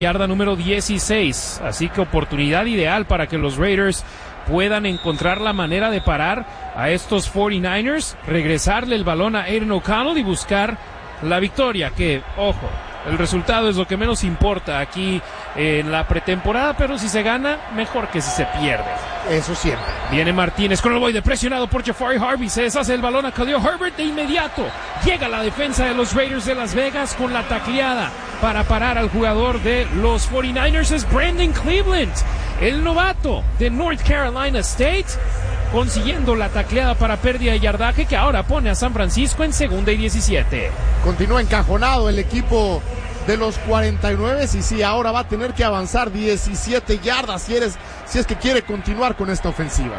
yarda número 16, así que oportunidad ideal para que los Raiders puedan encontrar la manera de parar a estos 49ers, regresarle el balón a Aiden O'Connell y buscar la victoria, que, ojo, el resultado es lo que menos importa aquí en la pretemporada, pero si se gana, mejor que si se pierde. Eso siempre. Viene Martínez con el boide presionado por Jafari Harvey, se deshace el balón a Khalil Herbert de inmediato. Llega la defensa de los Raiders de Las Vegas con la tacleada para parar al jugador de los 49ers, es Brandon Cleveland, el novato de North Carolina State, consiguiendo la tacleada para pérdida de yardaje que ahora pone a San Francisco en 2nd y 17. Continúa encajonado el equipo de los 49 y sí, ahora va a tener que avanzar 17 yardas si es que quiere continuar con esta ofensiva.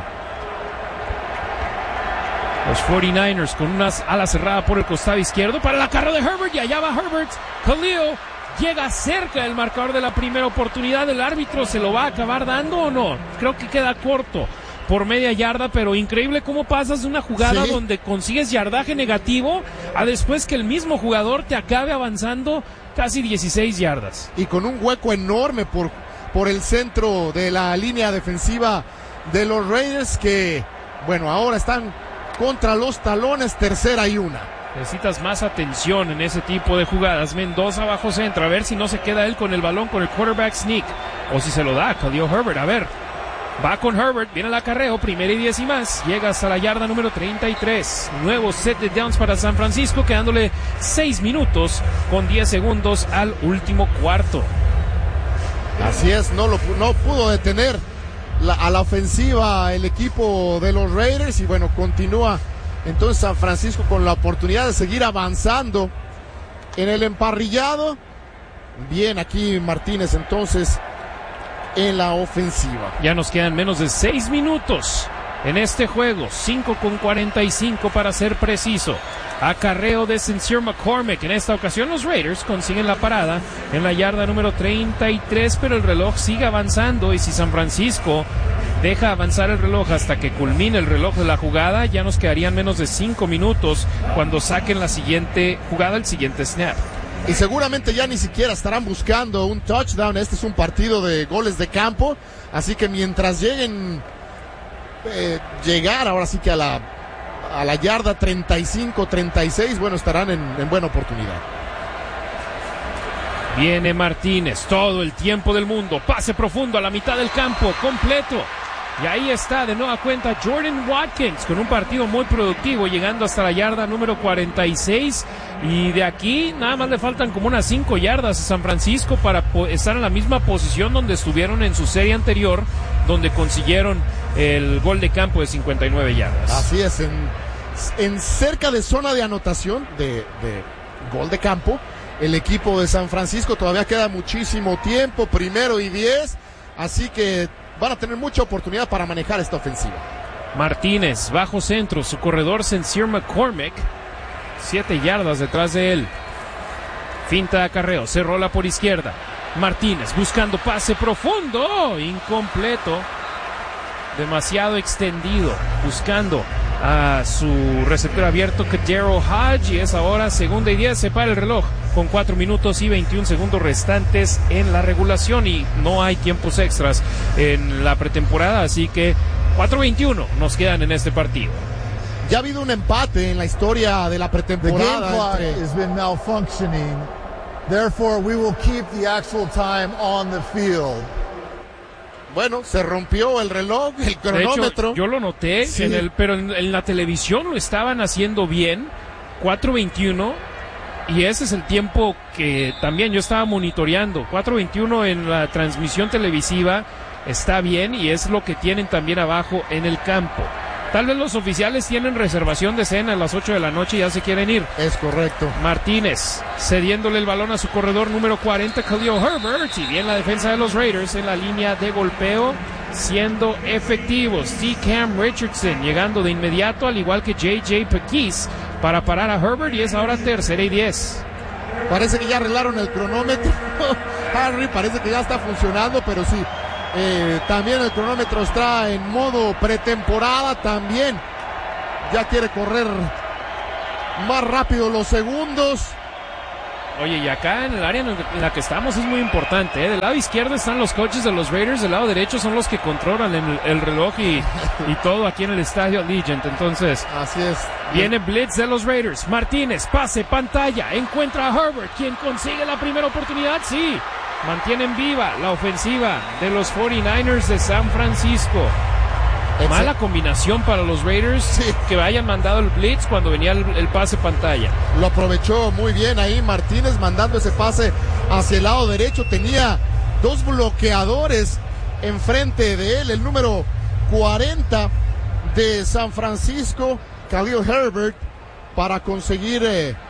Los 49ers con unas alas cerradas por el costado izquierdo para la carrera de Herbert, y allá va Herbert. Khalil llega cerca del marcador de la primera oportunidad. ¿El árbitro se lo va a acabar dando o no? Creo que queda corto por media yarda, pero increíble cómo pasas de una jugada donde consigues yardaje negativo a después que el mismo jugador te acabe avanzando casi 16 yardas. Y con un hueco enorme por el centro de la línea defensiva de los Raiders, que, bueno, ahora están contra los talones, 3rd y 1. Necesitas más atención en ese tipo de jugadas. Mendoza bajo centro, a ver si no se queda él con el balón con el quarterback sneak, o si se lo da a Khalil Herbert. A ver, va con Herbert, viene el acarreo, 1st y 10 y más, llega hasta la yarda número 33. Nuevo set de downs para San Francisco, quedándole 6 minutos con 10 segundos al último cuarto. Así es, no pudo detener a la ofensiva el equipo de los Raiders, y bueno, continúa entonces San Francisco con la oportunidad de seguir avanzando en el emparrillado. Bien aquí Martínez entonces en la ofensiva. Ya nos quedan menos de 6 minutos en este juego, 5:45 para ser preciso. Acarreo de Sincere McCormick. En esta ocasión los Raiders consiguen la parada en la yarda número 33, pero el reloj sigue avanzando, y si San Francisco deja avanzar el reloj hasta que culmine el reloj de la jugada, ya nos quedarían menos de 5 minutos cuando saquen la siguiente jugada, el siguiente snap. Y seguramente ya ni siquiera estarán buscando un touchdown. Este es un partido de goles de campo, así que mientras llegar ahora sí que a la yarda 35, 36, bueno, estarán en buena oportunidad. Viene Martínez, todo el tiempo del mundo, pase profundo a la mitad del campo, completo. Y ahí está de nueva cuenta Jordan Watkins con un partido muy productivo, llegando hasta la yarda número 46. Y de aquí nada más le faltan como unas 5 yardas a San Francisco para estar en la misma posición donde estuvieron en su serie anterior, donde consiguieron el gol de campo de 59 yardas. Así es, en cerca de zona de anotación de gol de campo, el equipo de San Francisco. Todavía queda muchísimo tiempo, 1st y 10, así que van a tener mucha oportunidad para manejar esta ofensiva. Martínez, bajo centro, su corredor Sincere McCormick, 7 yardas detrás de él. Finta de acarreo, se rola por izquierda. Martínez buscando pase profundo, incompleto, demasiado extendido, buscando a su receptor abierto, Kadero Hodge, y es ahora 2nd y 10, se para el reloj con 4 minutos y 21 segundos restantes en la regulación, y no hay tiempos extras en la pretemporada, así que 4:21 nos quedan en este partido. Ya ha habido un empate en la historia de la pretemporada. The game clock has been malfunctioning. Therefore, we will keep the actual time on the field. Bueno, se rompió el reloj, el cronómetro. De hecho, yo lo noté, sí, pero en la televisión lo estaban haciendo bien. 4:21, y ese es el tiempo que también yo estaba monitoreando. 4:21 en la transmisión televisiva está bien, y es lo que tienen también abajo en el campo. Tal vez los oficiales tienen reservación de cena a las 8 de la noche y ya se quieren ir. Es correcto. Martínez cediéndole el balón a su corredor número 40, Khalil Herbert, y bien la defensa de los Raiders en la línea de golpeo, siendo efectivos. T. Cam Richardson llegando de inmediato, al igual que J.J. Pequis, para parar a Herbert, y es ahora 3rd y 10. Parece que ya arreglaron el cronómetro. Harry, parece que ya está funcionando, pero sí. También el cronómetro está en modo pretemporada, también ya quiere correr más rápido los segundos. Oye, y acá en el área en la que estamos es muy importante, ¿eh? Del lado izquierdo están los coaches de los Raiders, del lado derecho son los que controlan el reloj y todo aquí en el estadio Allegiant. Entonces, así es. Viene blitz de los Raiders. Martínez, pase, pantalla, encuentra a Herbert, quien consigue la primera oportunidad, sí. Mantienen viva la ofensiva de los 49ers de San Francisco. Mala combinación para los Raiders, sí, que hayan mandado el blitz cuando venía el pase pantalla. Lo aprovechó muy bien ahí Martínez mandando ese pase hacia el lado derecho. Tenía dos bloqueadores enfrente de él. El número 40 de San Francisco, Khalil Herbert, para conseguir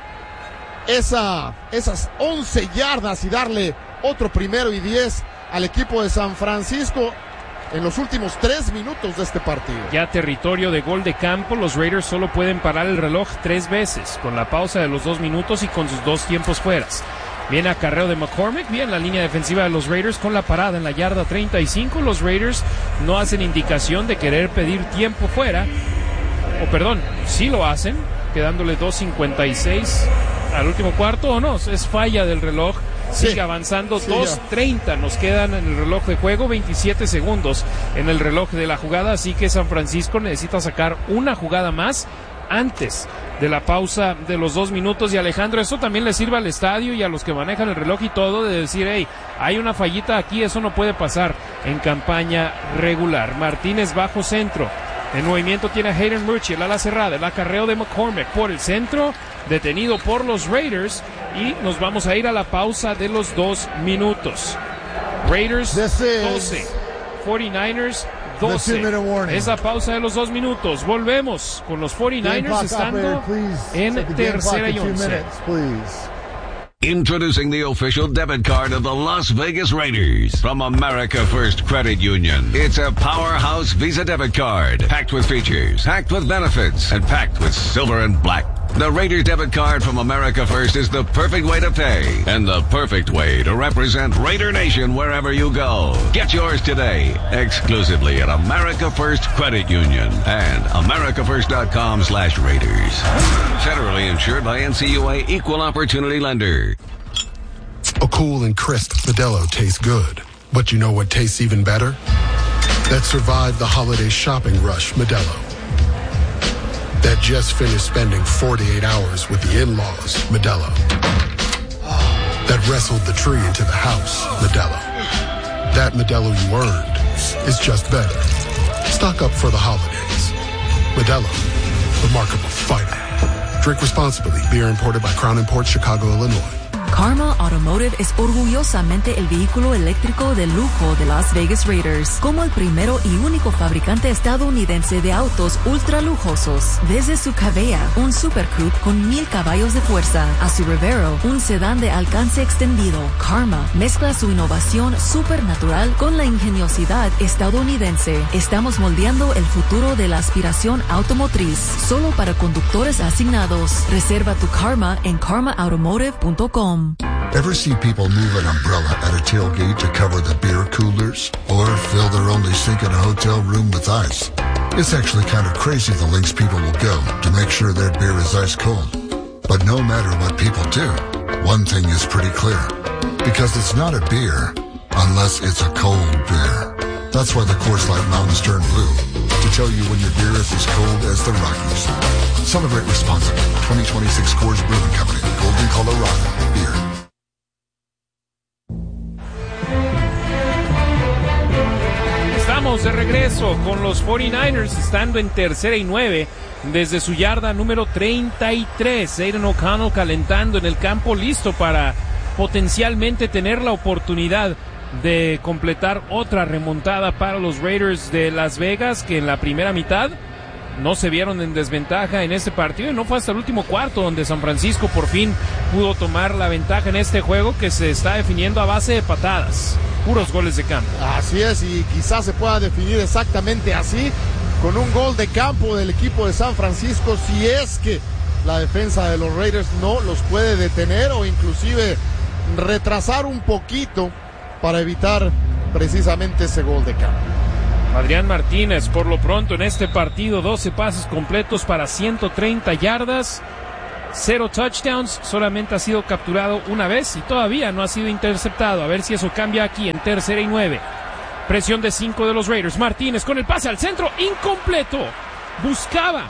esas 11 yardas y darle otro 1º y 10 al equipo de San Francisco en los últimos 3 minutos de este partido. Ya territorio de gol de campo, los Raiders solo pueden parar el reloj 3 veces, con la pausa de los 2 minutos y con sus 2 tiempos fueras. Viene acarreo de McCormick, bien la línea defensiva de los Raiders con la parada en la yarda 35. Los Raiders no hacen indicación de querer pedir tiempo fuera, sí lo hacen, quedándole 2:56 al último cuarto, o no, es falla del reloj. Sigue avanzando, 2:30 nos quedan en el reloj de juego, 27 segundos en el reloj de la jugada, así que San Francisco necesita sacar una jugada más antes de la pausa de los 2 minutos. Y Alejandro, eso también le sirve al estadio y a los que manejan el reloj y todo, de decir, hey, hay una fallita aquí, eso no puede pasar en campaña regular. Martínez bajo centro, en movimiento tiene a Hayden Murchie, el ala cerrada, el acarreo de McCormick por el centro, detenido por los Raiders, y nos vamos a ir a la pausa de los 2 minutos. Raiders 12, 49ers 12. Es la pausa de los 2 minutos. Volvemos con los 49ers estando en 3rd y 11. Introducing the official debit card of the Las Vegas Raiders from America First Credit Union. It's a powerhouse Visa debit card, packed with features, packed with benefits, and packed with silver and black. The Raiders debit card from America First is the perfect way to pay and the perfect way to represent Raider Nation wherever you go. Get yours today, exclusively at America First Credit Union and americafirst.com/Raiders. Federally insured by NCUA Equal Opportunity Lender. A cool and crisp Modelo tastes good. But you know what tastes even better? That survived the holiday shopping rush, Modelo. That just finished spending 48 hours with the in-laws, Modelo. That wrestled the tree into the house, Modelo. That Modelo you earned is just better. Stock up for the holidays. Modelo, remarkable fighter. Drink responsibly. Beer imported by Crown Imports, Chicago, Illinois. Karma Automotive es orgullosamente el vehículo eléctrico de lujo de Las Vegas Raiders, como el primero y único fabricante estadounidense de autos ultra lujosos. Desde su Cavea, un Super Coupe con 1000 caballos de fuerza, a su Revero, un sedán de alcance extendido, Karma mezcla su innovación supernatural con la ingeniosidad estadounidense. Estamos moldeando el futuro de la aspiración automotriz, solo para conductores asignados. Reserva tu Karma en karmaautomotive.com. Ever see people move an umbrella at a tailgate to cover the beer coolers? Or fill their only sink in a hotel room with ice? It's actually kind of crazy the lengths people will go to make sure their beer is ice cold. But no matter what people do, one thing is pretty clear. Because it's not a beer unless it's a cold beer. That's why the Coors Light mountains turn blue. To tell you when your beer is as cold as the Rockies. Celebrate responsibly. 2026 Coors Brewing Company. Golden, Colorado. Beer. Estamos de regreso con los 49ers estando en 3rd y 9 desde su yarda número 33. Aidan O'Connell calentando en el campo, listo para potencialmente tener la oportunidad de completar otra remontada para los Raiders de Las Vegas, que en la primera mitad no se vieron en desventaja en este partido y no fue hasta el último cuarto donde San Francisco por fin pudo tomar la ventaja en este juego que se está definiendo a base de patadas, puros goles de campo. Así es, y quizás se pueda definir exactamente así, con un gol de campo del equipo de San Francisco, si es que la defensa de los Raiders no los puede detener o inclusive retrasar un poquito para evitar precisamente ese gol de campo. Adrián Martínez, por lo pronto en este partido, 12 pases completos para 130 yardas. 0 touchdowns, solamente ha sido capturado una vez y todavía no ha sido interceptado. A ver si eso cambia aquí en 3rd y 9. Presión de 5 de los Raiders. Martínez con el pase al centro, incompleto. Buscaba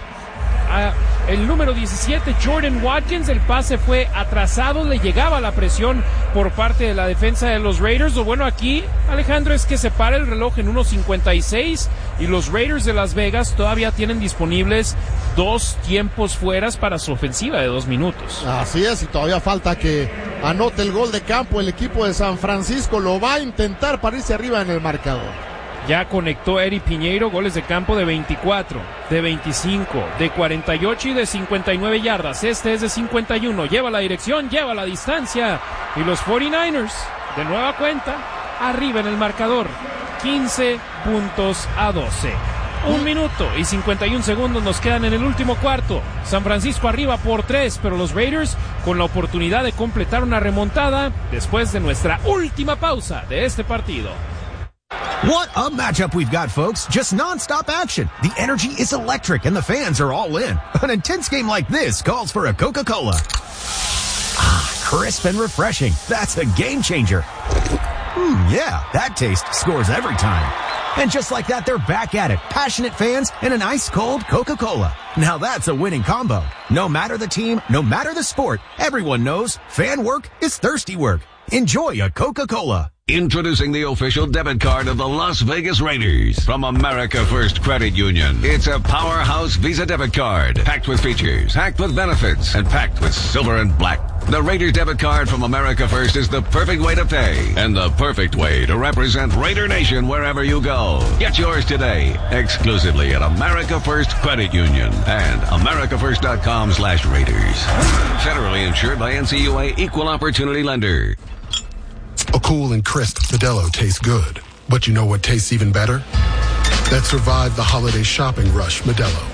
el número 17, Jordan Watkins. El pase fue atrasado, le llegaba la presión por parte de la defensa de los Raiders. Lo bueno aquí, Alejandro, es que se para el reloj en 1:56 y los Raiders de Las Vegas todavía tienen disponibles 2 tiempos fueras para su ofensiva de 2 minutos. Así es, y todavía falta que anote el gol de campo el equipo de San Francisco. Lo va a intentar para irse arriba en el marcador. Ya conectó Eric Piñeiro, goles de campo de 24, de 25, de 48 y de 59 yardas. Este es de 51, lleva la dirección, lleva la distancia. Y los 49ers, de nueva cuenta, arriba en el marcador, 15 puntos a 12. 1 minuto y 51 segundos nos quedan en el último cuarto. San Francisco arriba por 3, pero los Raiders con la oportunidad de completar una remontada después de nuestra última pausa de este partido. What a matchup we've got, folks. Just non-stop action. The energy is electric and the fans are all in. An intense game like this calls for a Coca-Cola. Crisp and refreshing. That's a game changer. Yeah, that taste scores every time. And just like that, they're back at it. Passionate fans and an ice-cold Coca-Cola. Now that's a winning combo. No matter the team, no matter the sport, everyone knows fan work is thirsty work. Enjoy a Coca-Cola. Introducing the official debit card of the Las Vegas Raiders from America First Credit Union. It's a powerhouse Visa debit card, packed with features, packed with benefits, and packed with silver and black. The Raiders debit card from America First is the perfect way to pay and the perfect way to represent Raider Nation wherever you go. Get yours today, exclusively at America First Credit Union and americafirst.com/Raiders. Federally insured by NCUA Equal Opportunity Lender. A cool and crisp Modelo tastes good. But you know what tastes even better? That survived the holiday shopping rush Modelo.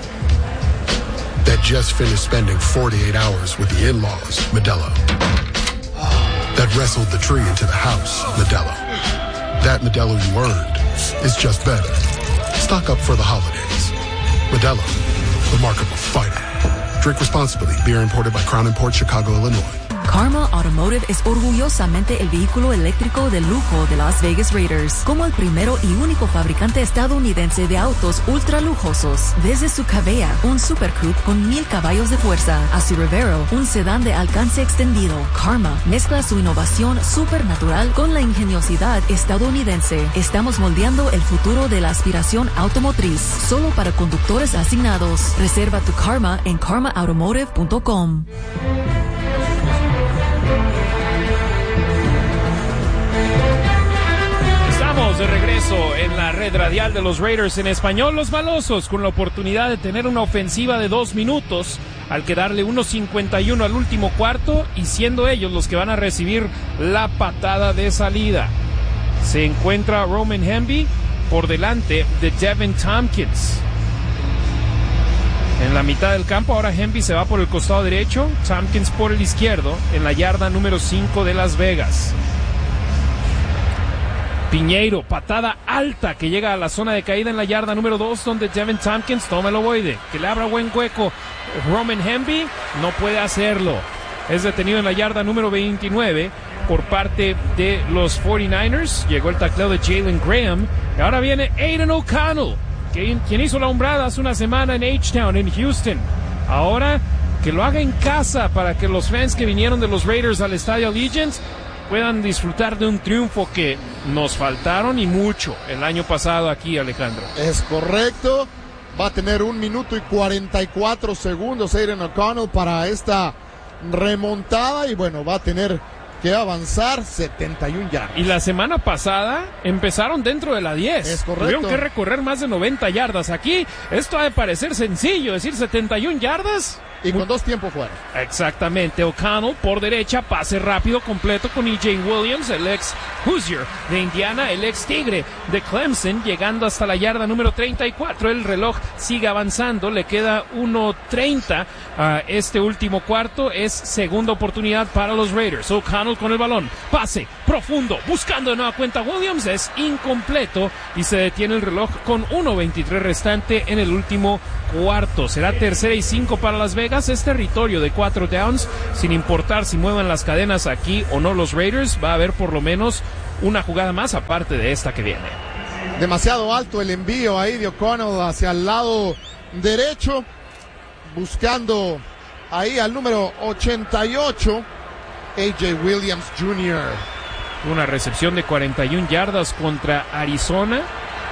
That just finished spending 48 hours with the in-laws Modelo. That wrestled the tree into the house Modelo. That Modelo you earned is just better. Stock up for the holidays. Modelo, the mark of a fighter. Drink responsibly. Beer imported by Crown Imports, Chicago, Illinois. Karma Automotive es orgullosamente el vehículo eléctrico de lujo de Las Vegas Raiders, como el primero y único fabricante estadounidense de autos ultra lujosos. Desde su Cavea, un Super Coupe con 1000 caballos de fuerza, a su Revero, un sedán de alcance extendido, Karma mezcla su innovación supernatural con la ingeniosidad estadounidense. Estamos moldeando el futuro de la aspiración automotriz, solo para conductores asignados. Reserva tu Karma en karmaautomotive.com. De regreso en la red radial de los Raiders en español, los malosos con la oportunidad de tener una ofensiva de 2 minutos al quedarle 1:51 al último cuarto y siendo ellos los que van a recibir la patada de salida. Se encuentra Roman Hemby por delante de Devin Tompkins. En la mitad del campo, ahora Hemby se va por el costado derecho, Tompkins por el izquierdo, en la yarda número 5 de Las Vegas. Piñeiro, patada alta que llega a la zona de caída en la yarda número 2, donde Devin Tompkins toma el ovoide, que le abra buen hueco. Roman Hemby no puede hacerlo. Es detenido en la yarda número 29 por parte de los 49ers. Llegó el tacleo de Jalen Graham. Y ahora viene Aiden O'Connell, quien hizo la hombrada hace una semana en H-Town, en Houston. Ahora que lo haga en casa para que los fans que vinieron de los Raiders al estadio Allegiant puedan disfrutar de un triunfo que nos faltaron y mucho el año pasado aquí, Alejandro. Es correcto. Va a tener 1 minuto y 44 segundos Aiden O'Connell para esta remontada y bueno, va a tener que avanzar 71 yardas. Y la semana pasada empezaron dentro de la 10. Es correcto. Tuvieron que recorrer más de 90 yardas. Aquí esto ha de parecer sencillo, decir 71 yardas. Y con 2 tiempos fuera. Exactamente. O'Connell por derecha, pase rápido, completo con E.J. Williams, el ex Hoosier de Indiana, el ex Tigre de Clemson, llegando hasta la yarda número 34. El reloj sigue avanzando, le queda 1:30 a este último cuarto. Es segunda oportunidad para los Raiders. O'Connell con el balón, pase profundo, buscando de nueva cuenta Williams, es incompleto y se detiene el reloj con 1:23 restante en el último cuarto. Será 3rd y 5 para Las Vegas, es territorio de 4 downs, sin importar si muevan las cadenas aquí o no los Raiders, va a haber por lo menos una jugada más aparte de esta que viene. Demasiado alto el envío ahí de O'Connell hacia el lado derecho, buscando ahí al número 88, A.J. Williams Jr. Una recepción de 41 yardas contra Arizona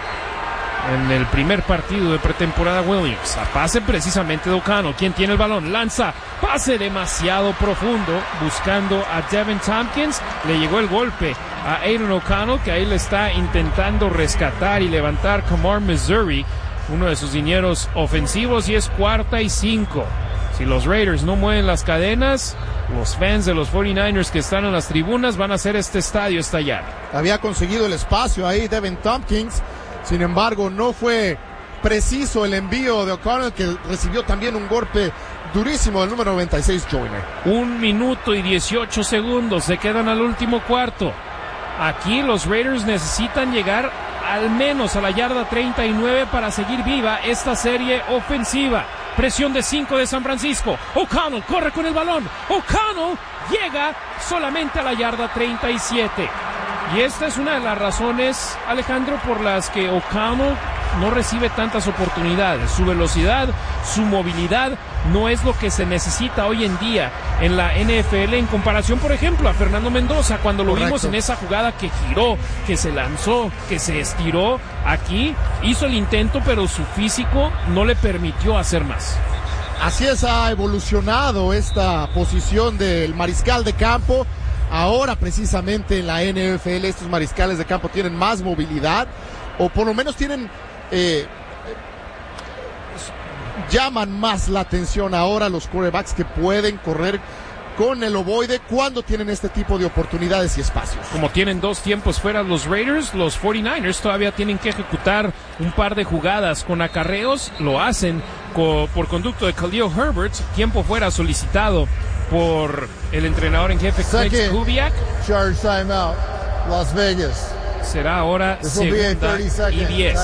en el primer partido de pretemporada. Williams a pase precisamente de O'Connell, quien tiene el balón, lanza, pase demasiado profundo, buscando a Devin Tompkins, le llegó el golpe a Aiden O'Connell, que ahí le está intentando rescatar y levantar Kamar Missouri, uno de sus dineros ofensivos, y es 4th y 5. Si los Raiders no mueven las cadenas, los fans de los 49ers que están en las tribunas van a hacer este estadio estallar. Había conseguido el espacio ahí Devin Tompkins, sin embargo no fue preciso el envío de O'Connell, que recibió también un golpe durísimo del número 96, Joyner. 1 minuto y 18 segundos se quedan al último cuarto. Aquí los Raiders necesitan llegar al menos a la yarda 39 para seguir viva esta serie ofensiva. Presión de 5 de San Francisco. O'Connell corre con el balón. O'Connell llega solamente a la yarda 37. Y esta es una de las razones, Alejandro, por las que O'Connell no recibe tantas oportunidades. Su velocidad, su movilidad no es lo que se necesita hoy en día en la NFL en comparación, por ejemplo, a Fernando Mendoza, cuando lo vimos en esa jugada que giró, que se lanzó, que se estiró. Aquí hizo el intento, pero su físico no le permitió hacer más. Así es, ha evolucionado esta posición del mariscal de campo. Ahora precisamente en la NFL estos mariscales de campo tienen más movilidad, o por lo menos tienen llaman más la atención ahora los quarterbacks que pueden correr con el ovoide cuando tienen este tipo de oportunidades y espacios. Como tienen 2 tiempos fuera los Raiders, los 49ers todavía tienen que ejecutar un par de jugadas con acarreos. Lo hacen por conducto de Khalil Herbert, tiempo fuera solicitado por el entrenador en jefe Craig Kubiak. Charge timeout, Las Vegas. Será ahora 2nd y 10.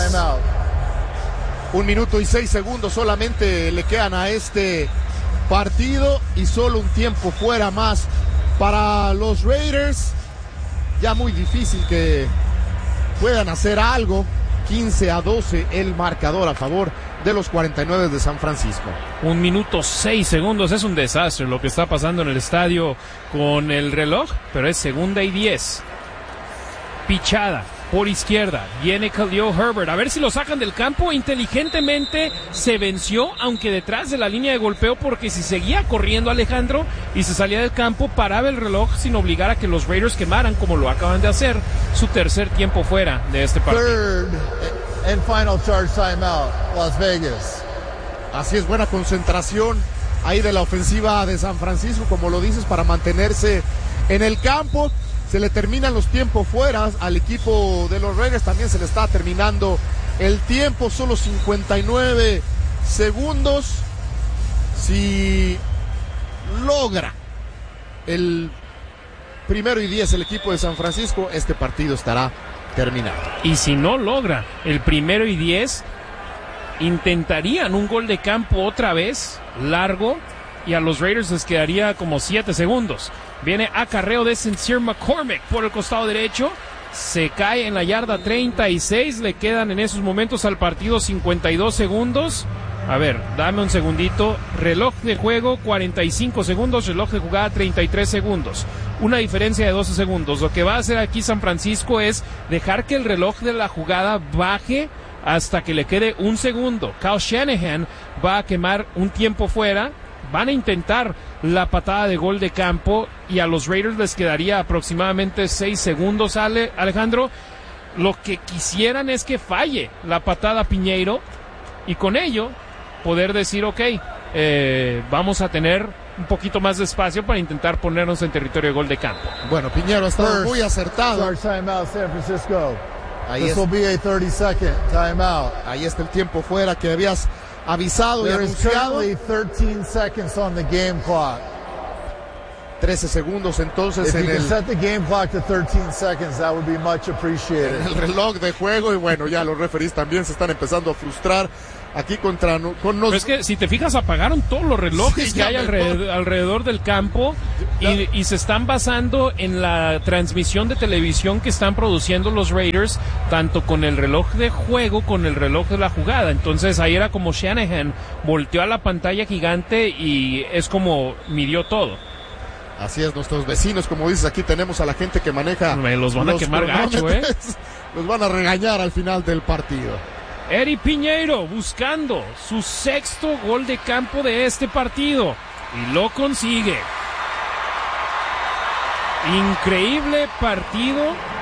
1 minuto y 6 segundos solamente le quedan a este partido y solo un tiempo fuera más para los Raiders. Ya muy difícil que puedan hacer algo. 15-12 el marcador a favor de los 49 de San Francisco. 1 minuto 6 segundos, es un desastre lo que está pasando en el estadio con el reloj, pero es 2nd y 10. Pichada por izquierda, viene Khalil Herbert, a ver si lo sacan del campo. Inteligentemente se venció, aunque detrás de la línea de golpeo, porque si seguía corriendo Alejandro y se salía del campo, paraba el reloj sin obligar a que los Raiders quemaran, como lo acaban de hacer, su 3er tiempo fuera de este partido. 3rd and final charge timeout, Las Vegas. Así es, buena concentración ahí de la ofensiva de San Francisco, como lo dices, para mantenerse en el campo. Se le terminan los tiempos fuera al equipo de los Raiders, también se le está terminando el tiempo, solo 59 segundos. Si logra el 1º y 10 el equipo de San Francisco, este partido estará terminado. Y si no logra el 1º y 10, intentarían un gol de campo otra vez, largo, y a los Raiders les quedaría como 7 segundos. Viene acarreo de Sincere McCormick por el costado derecho. Se cae en la yarda 36. Le quedan en esos momentos al partido 52 segundos. A ver, dame un segundito. Reloj de juego 45 segundos. Reloj de jugada 33 segundos. Una diferencia de 12 segundos. Lo que va a hacer aquí San Francisco es dejar que el reloj de la jugada baje hasta que le quede 1 segundo. Kyle Shanahan va a quemar un tiempo fuera. Van a intentar la patada de gol de campo y a los Raiders les quedaría aproximadamente 6 segundos, Alejandro. Lo que quisieran es que falle la patada Piñeiro y con ello poder decir, ok, vamos a tener un poquito más de espacio para intentar ponernos en territorio de gol de campo. Bueno, Piñeiro ha estado muy acertado. Timeout, San Francisco. Ahí This will be a 30-second timeout. Ahí está el tiempo fuera que habías avisado y There is anunciado. currently 13 seconds on the game clock. 13 segundos entonces If en you can el, set the game clock to 13 seconds, that would be much appreciated. en el reloj de juego. Y bueno, ya los referees también se están empezando a frustrar aquí con Pero es que si te fijas, apagaron todos los relojes Sí, que hay alrededor del campo y se están basando en la transmisión de televisión que están produciendo los Raiders, tanto con el reloj de juego, con el reloj de la jugada. Entonces ahí era como Shanahan volteó a la pantalla gigante y es como midió todo. Así es, nuestros vecinos, como dices, aquí tenemos a la gente que maneja. Me los van a quemar gacho, Los van a regañar al final del partido. Eddie Piñeiro buscando su 6º gol de campo de este partido y lo consigue. Increíble partido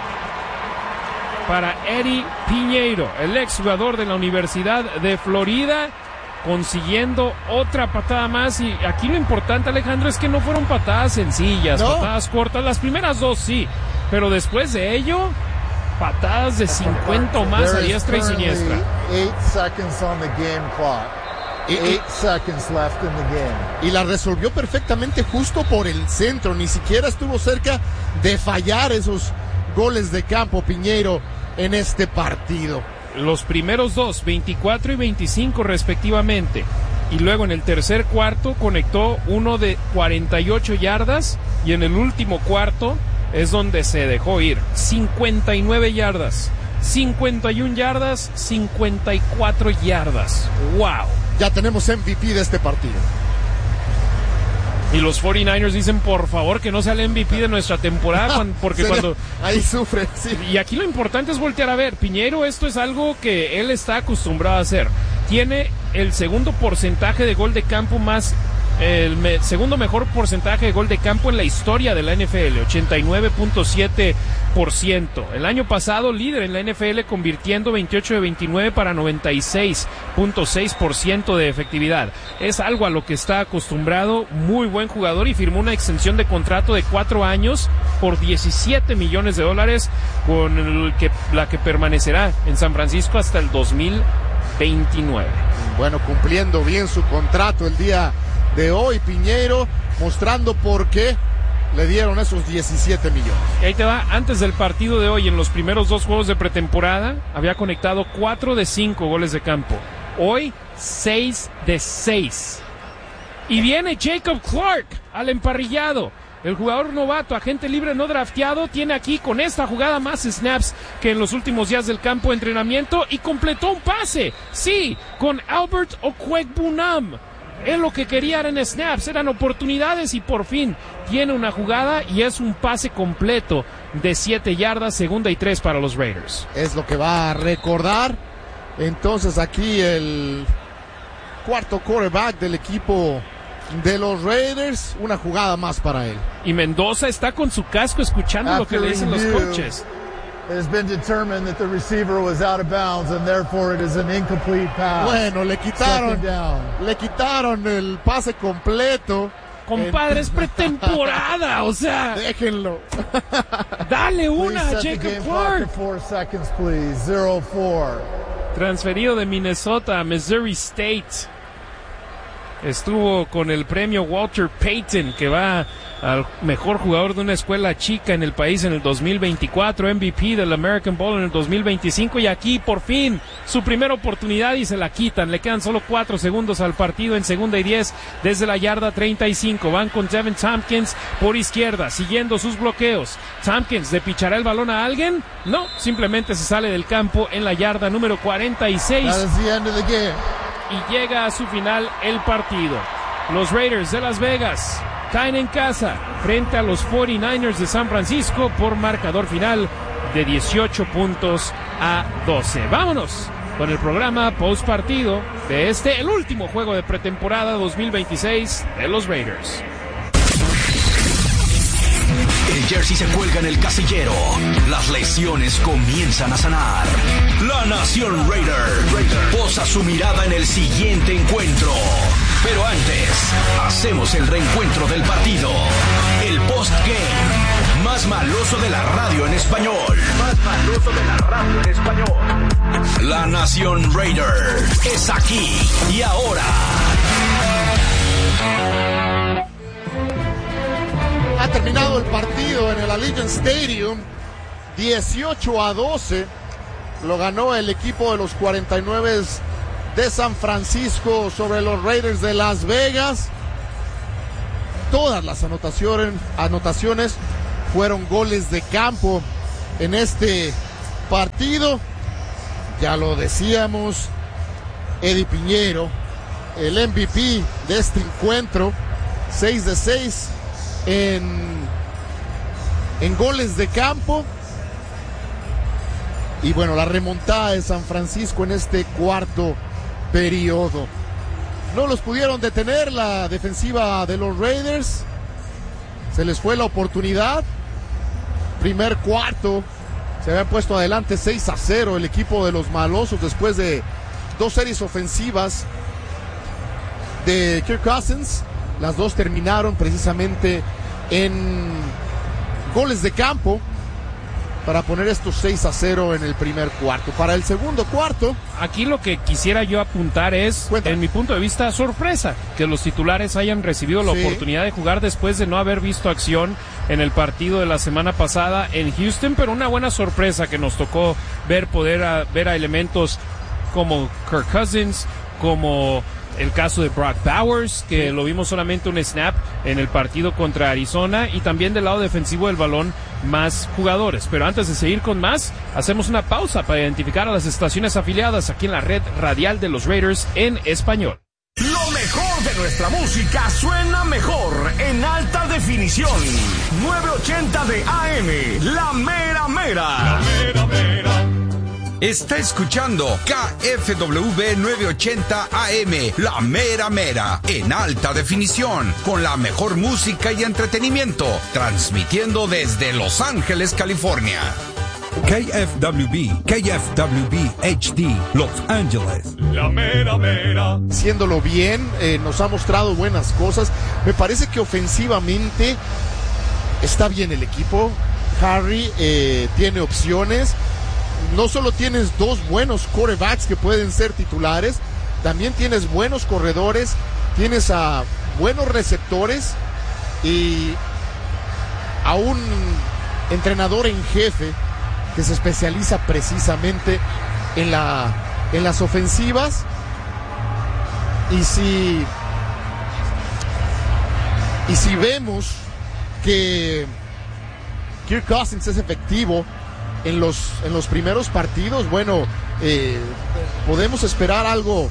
para Eddie Piñeiro, el exjugador de la Universidad de Florida, consiguiendo otra patada más. Y aquí lo importante, Alejandro, es que no fueron patadas sencillas, ¿no? Patadas cortas. Las primeras 2 sí, pero después de ello, patadas de 50 o más a diestra y siniestra. 8 seconds on the game clock. 8 seconds left in the game. Y la resolvió perfectamente justo por el centro. Ni siquiera estuvo cerca de fallar esos goles de campo Piñeiro en este partido. Los primeros 2, 24 y 25 respectivamente. Y luego en el tercer cuarto conectó uno de 48 yardas y en el último cuarto es donde se dejó ir. 59 yardas, 51 yardas, 54 yardas. ¡Wow! Ya tenemos MVP de este partido. Y los 49ers dicen, por favor, que no sea el MVP de nuestra temporada, porque cuando... Ahí sufre, sí. Y aquí lo importante es voltear a ver. Piñeiro, esto es algo que él está acostumbrado a hacer. Tiene el segundo porcentaje de gol de campo más... segundo mejor porcentaje de gol de campo en la historia de la NFL, 89.7%. El año pasado líder en la NFL convirtiendo 28 de 29 para 96.6% de efectividad. Es algo a lo que está acostumbrado, muy buen jugador y firmó una extensión de contrato de 4 años por $17 millones con la que permanecerá en San Francisco hasta el 2029. Bueno, cumpliendo bien su contrato el día de hoy, Piñeiro, mostrando por qué le dieron esos 17 millones. Y ahí te va, antes del partido de hoy, en los primeros 2 juegos de pretemporada, había conectado 4 de 5 goles de campo. Hoy, 6 de 6. Y viene Jacob Clark al emparrillado. El jugador novato, agente libre no drafteado, tiene aquí con esta jugada más snaps que en los últimos días del campo de entrenamiento y completó un pase. Sí, con Albert Okwuegbunam. Él lo que quería eran snaps, eran oportunidades y por fin tiene una jugada y es un pase completo de 7 yardas, 2ª y 3 para los Raiders. Es lo que va a recordar entonces aquí el cuarto quarterback del equipo de los Raiders, una jugada más para él. Y Mendoza está con su casco escuchando lo que le dicen los coaches. It has been determined that the receiver was out of bounds and therefore it is an incomplete pass. Bueno, le quitaron el pase completo. Compadre, es pretemporada, o sea. Déjenlo. Dale una a Jacob Clark. 4 seconds, please. 0-4. Transferido de Minnesota a Missouri State. Estuvo con el premio Walter Payton, que va al mejor jugador de una escuela chica en el país en el 2024, MVP del American Bowl en el 2025, y aquí por fin su primera oportunidad y se la quitan. Le quedan solo 4 segundos al partido en 2ª y 10 desde la yarda 35. Van con Devin Tompkins por izquierda, siguiendo sus bloqueos. Tompkins, ¿le pichará el balón a alguien? No, simplemente se sale del campo en la yarda número 46. That is the end of the game. Y llega a su final el partido. Los Raiders de Las Vegas caen en casa frente a los 49ers de San Francisco por marcador final de 18-12. Vámonos con el programa post partido de el último juego de pretemporada 2026 de los Raiders. El jersey se cuelga en el casillero. Las lesiones comienzan a sanar. La Nación Raider posa su mirada en el siguiente encuentro. Pero antes, hacemos el reencuentro del partido. El post-game más maloso de la radio en español. La Nación Raider es aquí y ahora. terminado el partido en el Allegiant Stadium, 18-12, lo ganó el equipo de los 49 de San Francisco sobre los Raiders de Las Vegas. Todas las anotaciones fueron goles de campo en este partido. Ya lo decíamos, Eddie Piñeiro, el MVP de este encuentro, 6 de 6 en goles de campo. Y bueno, la remontada de San Francisco en este cuarto periodo. No los pudieron detener la defensiva de los Raiders. Se les fue la oportunidad. Primer cuarto, se había puesto adelante 6-0 el equipo de los malosos después de 2 series ofensivas de Kirk Cousins. Las 2 terminaron precisamente en goles de campo para poner estos 6-0 en el primer cuarto. Para el segundo cuarto, aquí lo que quisiera yo apuntar es, en mi punto de vista, sorpresa que los titulares hayan recibido la oportunidad de jugar después de no haber visto acción en el partido de la semana pasada en Houston, pero una buena sorpresa que nos tocó ver a elementos como Kirk Cousins, como el caso de Brock Bowers, que lo vimos solamente un snap en el partido contra Arizona, y también del lado defensivo del balón más jugadores. Pero antes de seguir con más, hacemos una pausa para identificar a las estaciones afiliadas aquí en la red radial de los Raiders en español. Lo mejor de nuestra música suena mejor en alta definición. 980 de AM, La Mera Mera. La Mera Mera. Está escuchando KFW 980 AM, La Mera Mera, en alta definición, con la mejor música y entretenimiento, transmitiendo desde Los Ángeles, California. KFWB HD, Los Ángeles. La Mera Mera. Haciéndolo bien, nos ha mostrado buenas cosas. Me parece que ofensivamente está bien el equipo. Harry tiene opciones. No solo tienes 2 buenos quarterbacks que pueden ser titulares, también tienes buenos corredores, tienes a buenos receptores y a un entrenador en jefe que se especializa precisamente en las ofensivas. Y si vemos que Kirk Cousins es efectivo en los primeros partidos, bueno, podemos esperar algo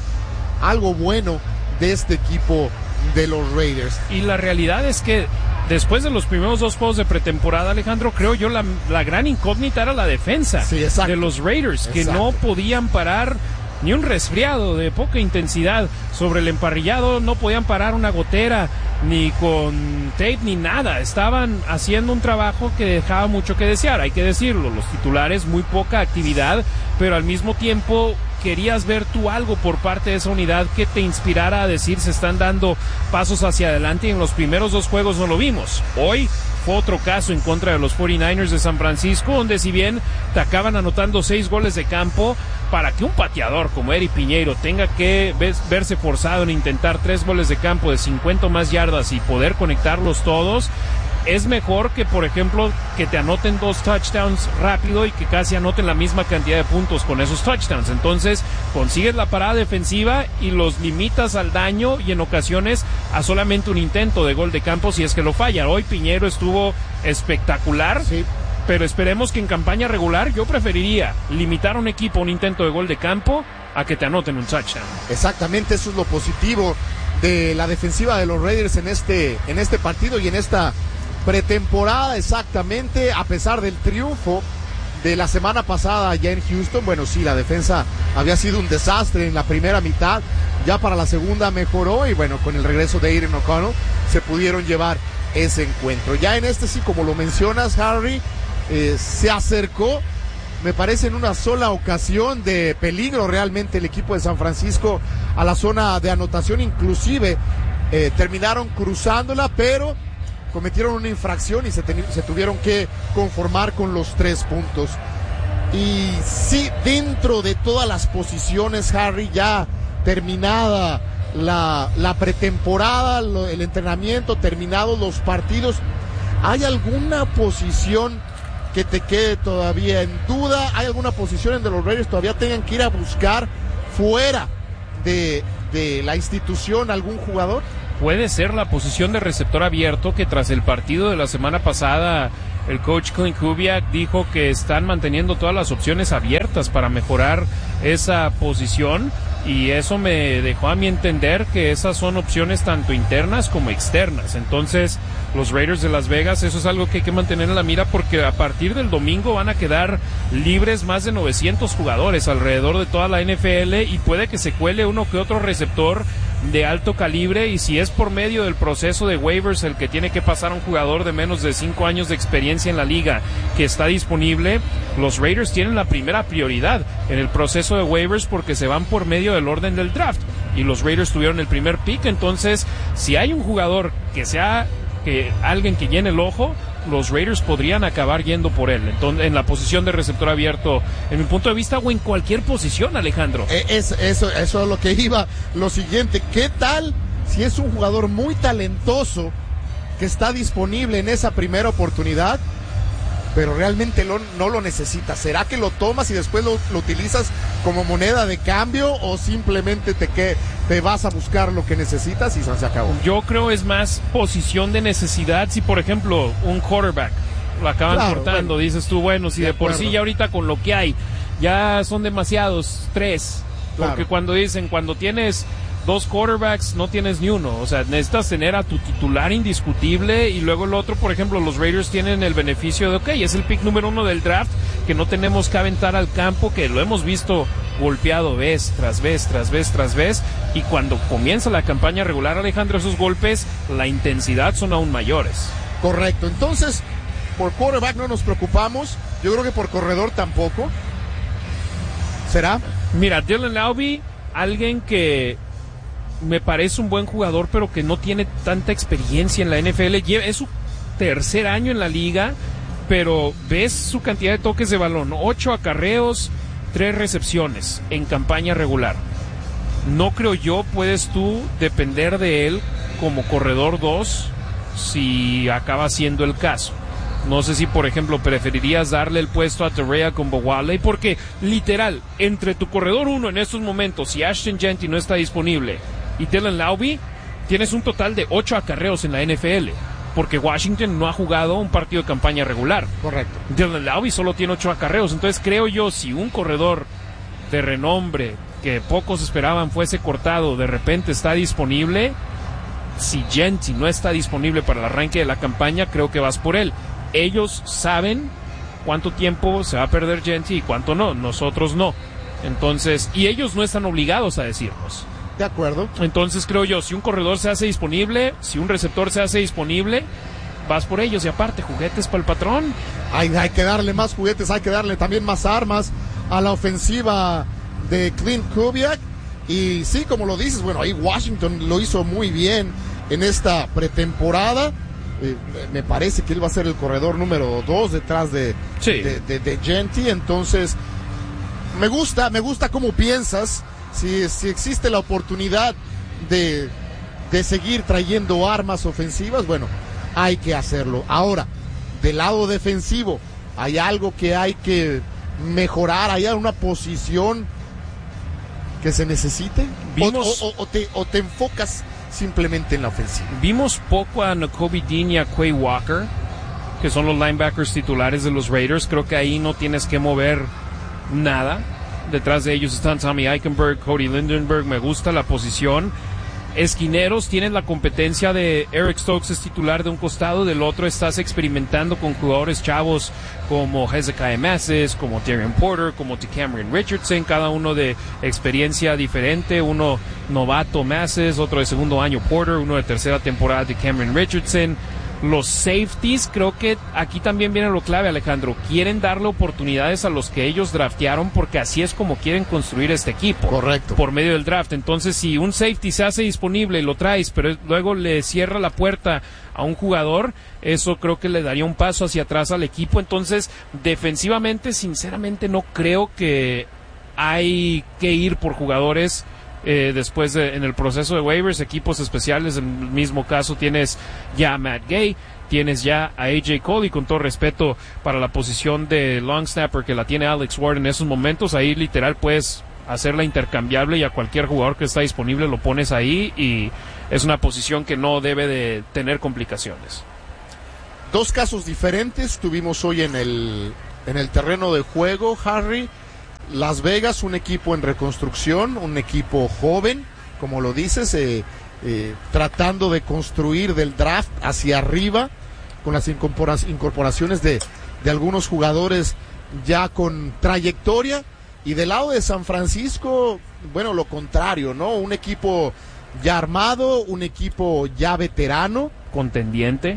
bueno de este equipo de los Raiders. Y la realidad es que después de los primeros 2 juegos de pretemporada, Alejandro, creo yo la gran incógnita era la defensa de los Raiders, que no podían parar ni un resfriado de poca intensidad sobre el emparrillado, no podían parar una gotera ni con tape ni nada. Estaban haciendo un trabajo que dejaba mucho que desear, hay que decirlo. Los titulares, muy poca actividad, pero al mismo tiempo querías ver tú algo por parte de esa unidad que te inspirara a decir se están dando pasos hacia adelante, y en los primeros 2 juegos no lo vimos. Hoy fue otro caso en contra de los 49ers de San Francisco, donde si bien te acaban anotando 6 goles de campo, para que un pateador como Eddie Piñeiro tenga que verse forzado en intentar 3 goles de campo de 50 o más yardas y poder conectarlos todos, es mejor que, por ejemplo, que te anoten 2 touchdowns rápido y que casi anoten la misma cantidad de puntos con esos touchdowns. Entonces consigues la parada defensiva y los limitas al daño, y en ocasiones a solamente un intento de gol de campo si es que lo falla. Hoy Piñeiro estuvo espectacular, pero esperemos que en campaña regular yo preferiría limitar a un equipo a un intento de gol de campo a que te anoten un touchdown. Exactamente, eso es lo positivo de la defensiva de los Raiders en este partido y en esta pretemporada. Exactamente, a pesar del triunfo de la semana pasada ya en Houston, bueno, sí, la defensa había sido un desastre en la primera mitad, ya para la segunda mejoró, y bueno, con el regreso de Aiden O'Connell se pudieron llevar ese encuentro. Ya en este, sí, como lo mencionas, Harry, se acercó, me parece, en una sola ocasión de peligro realmente el equipo de San Francisco a la zona de anotación, inclusive terminaron cruzándola, pero cometieron una infracción y se tuvieron que conformar con los 3 puntos. Y sí, dentro de todas las posiciones, Harry, ya terminada la pretemporada, el entrenamiento, terminados los partidos, ¿Hay alguna posición que te quede todavía en duda? ¿Hay alguna posición en donde los Raiders todavía tengan que ir a buscar fuera de la institución algún jugador? Puede ser la posición de receptor abierto, que tras el partido de la semana pasada el coach Clint Kubiak dijo que están manteniendo todas las opciones abiertas para mejorar esa posición, y eso me dejó a mí entender que esas son opciones tanto internas como externas. Entonces los Raiders de Las Vegas, eso es algo que hay que mantener en la mira, porque a partir del domingo van a quedar libres más de 900 jugadores alrededor de toda la NFL, y puede que se cuele uno que otro receptor de alto calibre, y si es por medio del proceso de waivers el que tiene que pasar un jugador de menos de 5 años de experiencia en la liga que está disponible, los Raiders tienen la primera prioridad en el proceso de waivers, porque se van por medio del orden del draft, y los Raiders tuvieron el primer pick. Entonces, si hay un jugador que alguien que llene el ojo, los Raiders podrían acabar yendo por él. Entonces, en la posición de receptor abierto, en mi punto de vista, o en cualquier posición, Alejandro. Eso es lo que iba. Lo siguiente, ¿qué tal si es un jugador muy talentoso que está disponible en esa primera oportunidad, pero realmente no lo necesitas? ¿Será que lo tomas y después lo utilizas como moneda de cambio, o simplemente te vas a buscar lo que necesitas y se acabó? Yo creo es más posición de necesidad. Si por ejemplo un quarterback lo acaban cortando, bueno, dices tú, bueno, si de por sí ya ahorita con lo que hay ya son demasiados 3, porque cuando tienes 2 quarterbacks no tienes ni uno, o sea, necesitas tener a tu titular indiscutible, y luego el otro, por ejemplo, los Raiders tienen el beneficio de, es el pick número 1 del draft, que no tenemos que aventar al campo, que lo hemos visto golpeado vez tras vez, y cuando comienza la campaña regular, Alejandro, esos golpes, la intensidad son aún mayores. Correcto, entonces, por quarterback no nos preocupamos, yo creo que por corredor tampoco. ¿Será? Mira, Dylan Laube, alguien que me parece un buen jugador, pero que no tiene tanta experiencia en la NFL. Es su tercer año en la liga, pero ves su cantidad de toques de balón: 8 acarreos, 3 recepciones en campaña regular. No creo yo puedes tú depender de él como corredor 2 si acaba siendo el caso. No sé si, por ejemplo, preferirías darle el puesto a Terea con Bowale, porque literal, entre tu corredor 1 en estos momentos, si Ashton Jeanty no está disponible, y Dylan Laube, tienes un total de 8 acarreos en la NFL, porque Washington no ha jugado un partido de campaña regular. Correcto. Dylan Laube solo tiene 8 acarreos. Entonces creo yo, si un corredor de renombre que pocos esperaban fuese cortado, de repente está disponible, si Jeanty no está disponible para el arranque de la campaña, creo que vas por él. Ellos saben cuánto tiempo se va a perder Jeanty y cuánto no, nosotros no. Entonces, y ellos no están obligados a decirnos. De acuerdo. Entonces creo yo, si un corredor se hace disponible, si un receptor se hace disponible, vas por ellos. Y aparte, juguetes para el patrón. Hay que darle más juguetes, hay que darle también más armas a la ofensiva de Clint Kubiak. Y sí, como lo dices, bueno, ahí Washington lo hizo muy bien en esta pretemporada. Me parece que él va a ser el corredor número 2 detrás de Jeanty. Entonces, me gusta cómo piensas. Si existe la oportunidad de seguir trayendo armas ofensivas, bueno, hay que hacerlo. Ahora, del lado defensivo, ¿hay algo que hay que mejorar? ¿Hay alguna posición que se necesite? ¿O te enfocas simplemente en la ofensiva? Vimos poco a Nakobe Dean y a Quay Walker, que son los linebackers titulares de los Raiders. Creo que ahí no tienes que mover nada. Detrás de ellos están Tommy Eichenberg, Cody Lindenberg. Me gusta la posición. Esquineros, tienes la competencia de Eric Stokes, es titular de un costado, del otro estás experimentando con jugadores chavos como Hezekiah Masses, como Tyrion Porter, como Cameron Richardson, cada uno de experiencia diferente, uno novato Masses, otro de segundo año Porter, uno de tercera temporada de Cameron Richardson. Los safeties, creo que aquí también viene lo clave, Alejandro. Quieren darle oportunidades a los que ellos draftearon, porque así es como quieren construir este equipo. Correcto. Por medio del draft. Entonces, si un safety se hace disponible y lo traes, pero luego le cierra la puerta a un jugador, eso creo que le daría un paso hacia atrás al equipo. Entonces, defensivamente, sinceramente, no creo que hay que ir por jugadores después en el proceso de waivers, equipos especiales. En el mismo caso tienes ya a Matt Gay, tienes ya a AJ Cole, y con todo respeto para la posición de long snapper que la tiene Alex Ward en esos momentos, ahí literal puedes hacerla intercambiable y a cualquier jugador que está disponible lo pones ahí, y es una posición que no debe de tener complicaciones. Dos casos diferentes tuvimos hoy en el terreno de juego, Harry. Las Vegas, un equipo en reconstrucción, un equipo joven, como lo dices, tratando de construir del draft hacia arriba, con las incorporaciones de algunos jugadores ya con trayectoria. Y del lado de San Francisco, bueno, lo contrario, ¿no? Un equipo ya armado, un equipo ya veterano. Contendiente,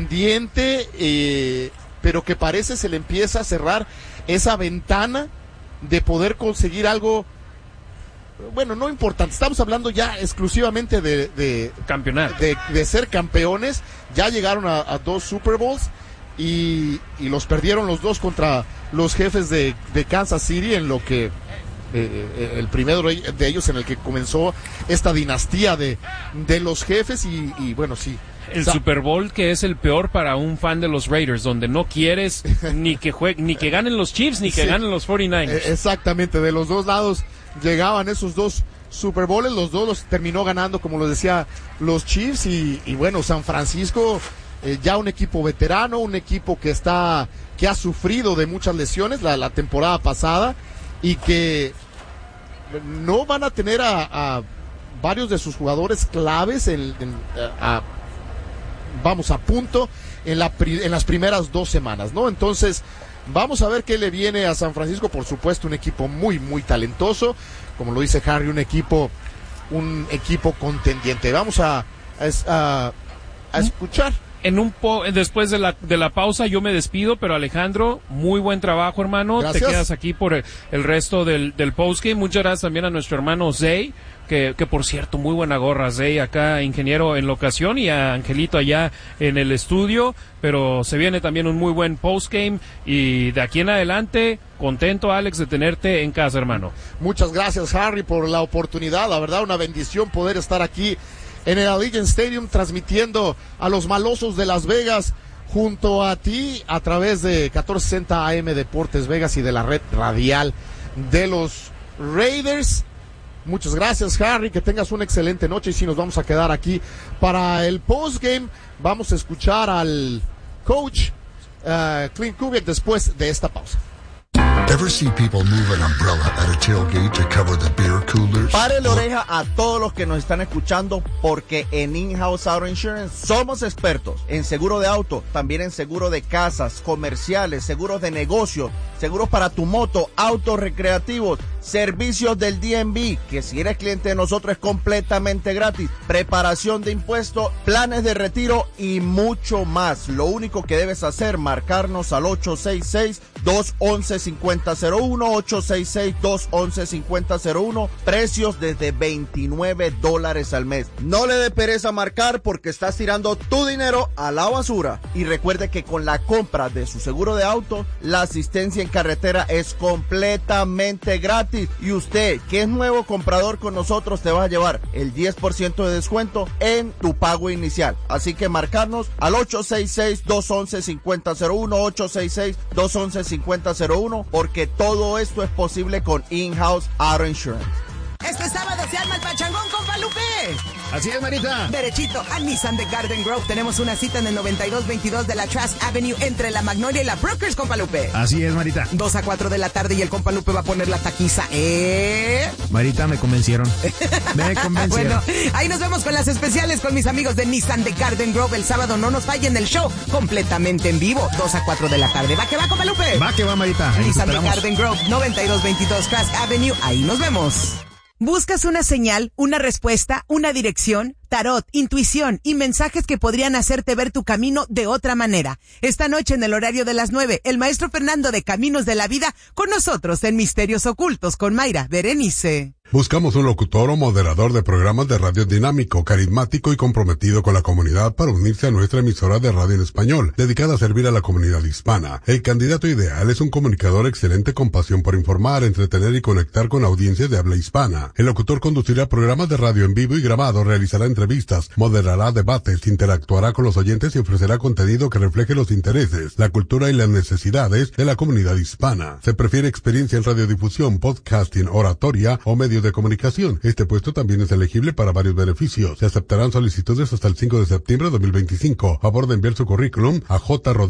pero que parece se le empieza a cerrar esa ventana de poder conseguir algo, bueno, no importante. Estamos hablando ya exclusivamente de campeonato, de ser campeones. Ya llegaron a 2 Super Bowls y los perdieron los 2 contra los Jefes de Kansas City, en lo que el primero de ellos en el que comenzó esta dinastía de los Jefes. Y bueno, sí, el Super Bowl que es el peor para un fan de los Raiders, donde no quieres ni que ganen los Chiefs ni que ganen los 49ers. Exactamente, de los dos lados llegaban esos 2 Super Bowls, los 2 los terminó ganando, como lo decía, los Chiefs. Y bueno, San Francisco, ya un equipo veterano, un equipo que ha sufrido de muchas lesiones la temporada pasada, y que no van a tener a varios de sus jugadores claves a punto en las primeras 2 semanas, ¿no? Entonces, vamos a ver qué le viene a San Francisco. Por supuesto, un equipo muy, muy talentoso, como lo dice Harry, un equipo contendiente. Vamos a escuchar. Después de la pausa yo me despido, pero Alejandro, muy buen trabajo, hermano. Gracias. Te quedas aquí por el resto del postgame. Muchas gracias también a nuestro hermano Zay, que por cierto, muy buena gorra, Zay, acá ingeniero en locación, y a Angelito allá en el estudio. Pero se viene también un muy buen postgame, y de aquí en adelante, contento, Alex, de tenerte en casa, hermano. Muchas gracias, Harry, por la oportunidad. La verdad, una bendición poder estar aquí en el Allegiant Stadium, transmitiendo a los malosos de Las Vegas junto a ti a través de 1460 AM Deportes Vegas y de la red radial de los Raiders. Muchas gracias, Harry, que tengas una excelente noche, y si nos vamos a quedar aquí para el postgame, vamos a escuchar al coach Clint Kubiak después de esta pausa. Ever see people move an umbrella at a tailgate to cover the beer coolers? Pare la oreja a todos los que nos están escuchando, porque en In-House Auto Insurance somos expertos en seguro de auto, también en seguro de casas, comerciales, seguros de negocio, seguros para tu moto, autos recreativos, servicios del DMV, que si eres cliente de nosotros es completamente gratis, preparación de impuestos, planes de retiro y mucho más. Lo único que debes hacer, marcarnos al 866-211-5001, 866-211-5001, precios desde $29 al mes. No le dé pereza marcar, porque estás tirando tu dinero a la basura. Y recuerde que con la compra de su seguro de auto, la asistencia en carretera es completamente gratis. Y usted, que es nuevo comprador con nosotros, te va a llevar el 10% de descuento en tu pago inicial. Así que marcarnos al 866-211-5001, 866-211-5001, porque todo esto es posible con In-House Auto Insurance. Este sábado se arma el pachangón, compa Lupe. Así es, Marita. Derechito a Nissan de Garden Grove. Tenemos una cita en el 9222 de la Trask Avenue entre la Magnolia y la Brokers, compa Lupe. Así es, Marita. 2 a 4 de la tarde y el compa Lupe va a poner la taquiza, Marita, me convencieron. Bueno, ahí nos vemos con las especiales con mis amigos de Nissan de Garden Grove el sábado. No nos fallen el show completamente en vivo, 2 a 4 de la tarde. ¿Va que va, compa Lupe? Va que va, Marita. Nissan de Garden Grove, 9222 Trask Avenue. Ahí nos vemos. ¿Buscas una señal, una respuesta, una dirección? tarot, intuición y mensajes que podrían hacerte ver tu camino de otra manera. Esta noche en el horario de las 9, el maestro Fernando de Caminos de la Vida con nosotros en Misterios Ocultos con Mayra Berenice. Buscamos un locutor o moderador de programas de radio dinámico, carismático y comprometido con la comunidad para unirse a nuestra emisora de radio en español, dedicada a servir a la comunidad hispana. El candidato ideal es un comunicador excelente con pasión por informar, entretener y conectar con audiencias de habla hispana. El locutor conducirá programas de radio en vivo y grabado, realizará entrevistas, moderará debates, interactuará con los oyentes y ofrecerá contenido que refleje los intereses, la cultura y las necesidades de la comunidad hispana. Se prefiere experiencia en radiodifusión, podcasting, oratoria o medios de comunicación. Este puesto también es elegible para varios beneficios. Se aceptarán solicitudes hasta el 5 de septiembre de 2025. Favor de enviar su currículum a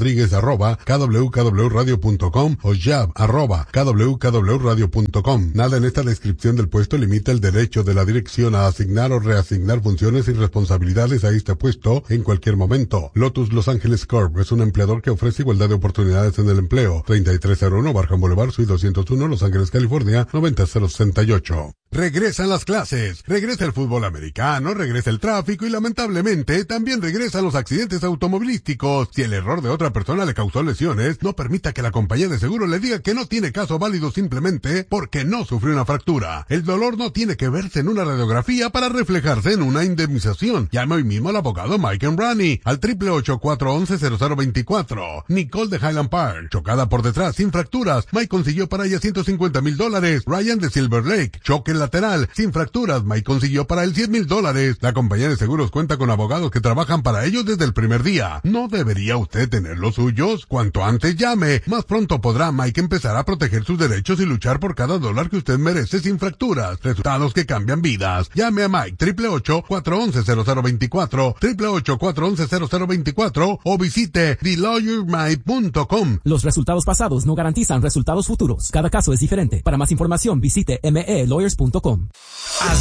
jrodriguez@kwkwradio.com o jab@kwkwradio.com. Nada en esta descripción del puesto limita el derecho de la dirección a asignar o reasignar funciones y responsabilidades a este puesto en cualquier momento. Lotus Los Ángeles Corp es un empleador que ofrece igualdad de oportunidades en el empleo. 3301 Barham Boulevard, Suite 201, Los Ángeles, California, 90068. Regresan las clases, regresa el fútbol americano, regresa el tráfico y lamentablemente también regresan los accidentes automovilísticos. Si el error de otra persona le causó lesiones, no permita que la compañía de seguro le diga que no tiene caso válido simplemente porque no sufrió una fractura. El dolor no tiene que verse en una radiografía para reflejarse en una indemnización. Llame hoy mismo al abogado Mike Embrani al 888-411-0024. Nicole de Highland Park, chocada por detrás sin fracturas. Mike consiguió para ella $150,000. Ryan de Silver Lake, choque lateral sin fracturas. Mike consiguió para él $100,000. La compañía de seguros cuenta con abogados que trabajan para ellos desde el primer día. ¿No debería usted tener los suyos? Cuanto antes llame, más pronto podrá Mike empezar a proteger sus derechos y luchar por cada dólar que usted merece sin fracturas. Resultados que cambian vidas. Llame a Mike 888-411-0024, 888-411-0024 o visite TheLawyerMike.com. Los resultados pasados no garantizan resultados futuros. Cada caso es diferente. Para más información visite melawyers.com.